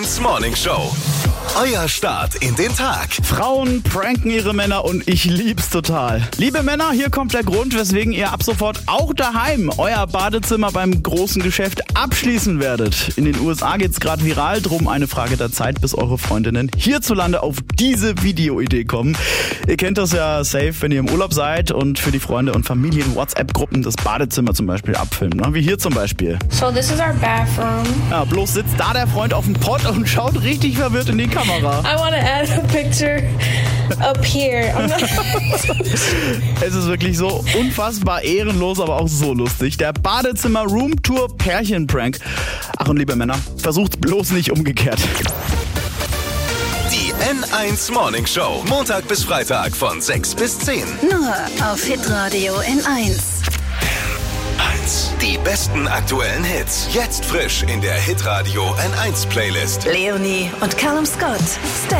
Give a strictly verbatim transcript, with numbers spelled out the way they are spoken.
Morning Show. Euer Start in den Tag. Frauen pranken ihre Männer und ich lieb's total. Liebe Männer, hier kommt der Grund, weswegen ihr ab sofort auch daheim euer Badezimmer beim großen Geschäft abschließen werdet. In den U S A geht's gerade viral, drum eine Frage der Zeit, bis eure Freundinnen hierzulande auf diese Videoidee kommen. Ihr kennt das ja safe, wenn ihr im Urlaub seid und für die Freunde und Familien WhatsApp-Gruppen das Badezimmer zum Beispiel abfilmt. Ne? Wie hier zum Beispiel. So this is our bathroom. Ja, bloß sitzt da der Freund auf dem Pott und schaut richtig verwirrt in die Kamera. I want to add a picture up here. I'm not Es ist wirklich so unfassbar ehrenlos, aber auch so lustig. Der Badezimmer-Roomtour-Pärchen-Prank. Ach und liebe Männer, versucht's bloß nicht umgekehrt. Die N eins Morning Show. Montag bis Freitag von sechs bis zehn. Nur auf Hitradio N eins. eins. Die besten aktuellen Hits. Jetzt frisch in der Hitradio N eins Playlist. Leonie und Callum Scott. Stay